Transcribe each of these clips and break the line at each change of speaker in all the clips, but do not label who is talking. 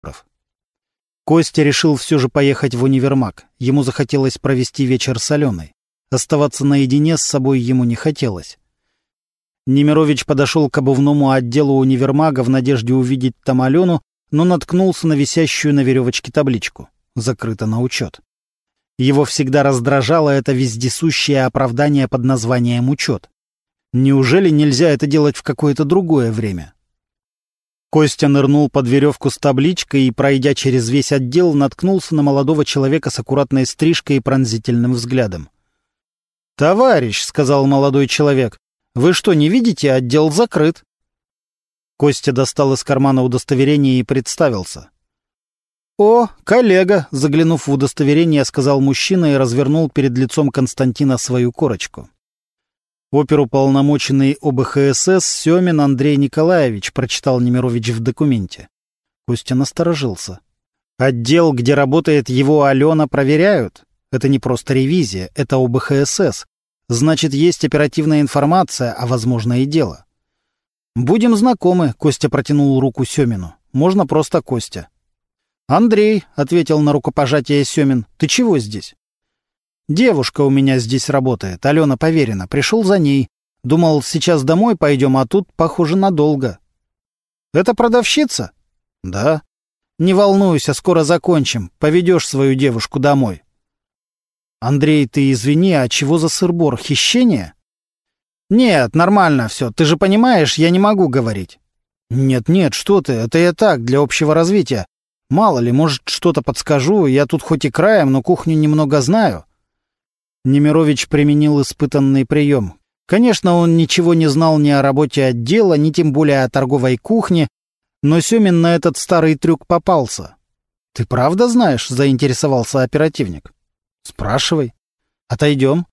Костя решил все же поехать в универмаг. Ему захотелось провести вечер с Аленой. Оставаться наедине с собой ему не хотелось. Немирович подошел к обувному отделу универмага в надежде увидеть там Алену, но наткнулся на висящую на веревочке табличку «Закрыто на учет». Его всегда раздражало это вездесущее оправдание под названием «учет». Неужели нельзя это делать в какое-то другое время? Костя нырнул под веревку с табличкой и, пройдя через весь отдел, наткнулся на молодого человека с аккуратной стрижкой и пронзительным взглядом. «Товарищ», — сказал молодой человек, — «вы что, не видите? Отдел закрыт». Костя достал из кармана удостоверение и представился. «О, коллега», — заглянув в удостоверение, сказал мужчина и развернул перед лицом Константина свою корочку. «Оперуполномоченный ОБХСС Семин Андрей Николаевич», — прочитал Немирович в документе. Костя насторожился. «Отдел, где работает его Алена, проверяют? Это не просто ревизия, это ОБХСС. Значит, есть оперативная информация, а, возможно, и дело». «Будем знакомы», — Костя протянул руку Семину. «Можно просто Костя». «Андрей», — ответил на рукопожатие Семин, — «ты чего здесь?» «Девушка у меня здесь работает, Алена Поверина. Пришел за ней. Думал, сейчас домой пойдем, а тут, похоже, надолго». «Это продавщица?» «Да». «Не волнуйся, скоро закончим. Поведешь свою девушку домой». «Андрей, ты извини, а чего за сыр-бор? Хищение?» «Нет, нормально все. Ты же понимаешь, я не могу говорить». «Нет, что ты, это я так, для общего развития. Мало ли, может, что-то подскажу. Я тут хоть и краем, но кухню немного знаю». Немирович применил испытанный прием. Конечно, он ничего не знал ни о работе отдела, ни тем более о торговой кухне, но Семин на этот старый трюк попался. «Ты правда знаешь?» — заинтересовался оперативник. «Спрашивай. Отойдем».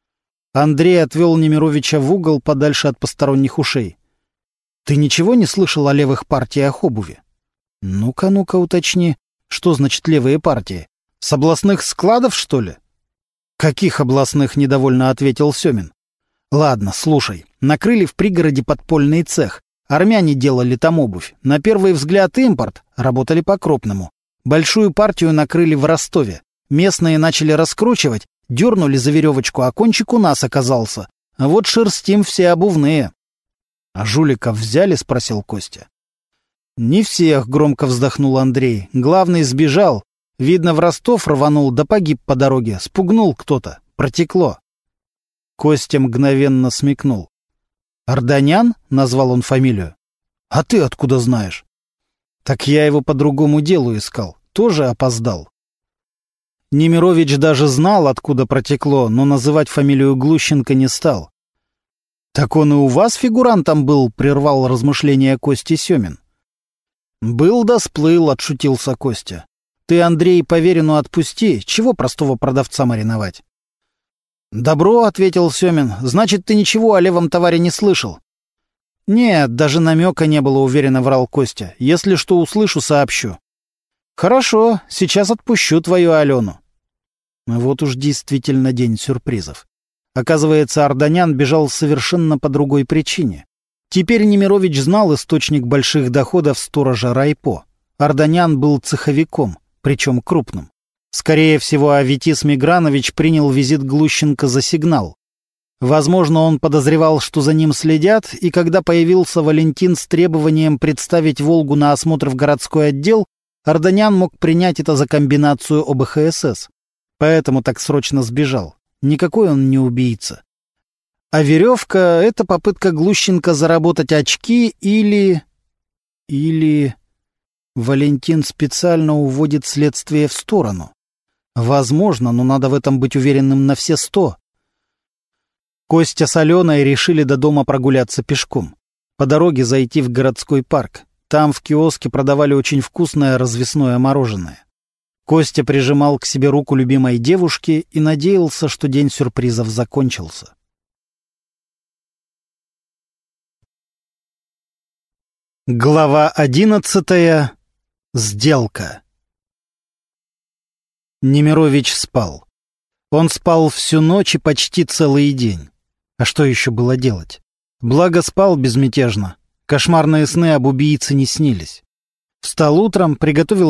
Андрей отвел Немировича в угол подальше от посторонних ушей. «Ты ничего не слышал о левых партиях обуви?» «Ну-ка, уточни. Что значит левые партии? С областных складов, что ли?» «Каких областных?» — недовольно ответил Семин. «Ладно, слушай. Накрыли в пригороде подпольный цех. Армяне делали там обувь. На первый взгляд импорт. Работали по-крупному. Большую партию накрыли в Ростове. Местные начали раскручивать, дернули за веревочку, а кончик у нас оказался. А вот шерстим все обувные». «А жуликов взяли?» — спросил Костя. «Не всех», — громко вздохнул Андрей. «Главный сбежал. Видно, в Ростов рванул, да погиб по дороге. Спугнул кто-то. Протекло». Костя мгновенно смекнул. «Арданян?» — назвал он фамилию. «А ты откуда знаешь?» «Так я его по другому делу искал. Тоже опоздал». Немирович даже знал, откуда протекло, но называть фамилию Глущенко не стал. «Так он и у вас фигурантом был?» — прервал размышления Кости Семин. «Был да сплыл», — отшутился Костя. «Ты, Андрей, Поверину отпусти. Чего простого продавца мариновать?» «Добро», — ответил Семин. «Значит, ты ничего о левом товаре не слышал?» «Нет, даже намека не было», — уверенно врал Костя. «Если что услышу, сообщу». «Хорошо, сейчас отпущу твою Алену». Вот уж действительно день сюрпризов. Оказывается, Арданян бежал совершенно по другой причине. Теперь Немирович знал источник больших доходов сторожа райпо. Арданян был цеховиком, причем крупным. Скорее всего, Аветис Мигранович принял визит Глущенко за сигнал. Возможно, он подозревал, что за ним следят, и когда появился Валентин с требованием представить «Волгу» на осмотр в городской отдел, Арданян мог принять это за комбинацию ОБХСС. Поэтому так срочно сбежал. Никакой он не убийца. А веревка — это попытка Глущенко заработать очки или... Валентин специально уводит следствие в сторону. Возможно, но надо в этом быть уверенным на все 100. Костя с Аленой решили до дома прогуляться пешком. По дороге зайти в городской парк. Там в киоске продавали очень вкусное развесное мороженое. Костя прижимал к себе руку любимой девушки и надеялся, что день сюрпризов закончился. Глава 11. Сделка. Немирович спал. Он спал всю ночь и почти целый день. А что еще было делать? Благо спал безмятежно. Кошмарные сны об убийце не снились. Встал утром, приготовил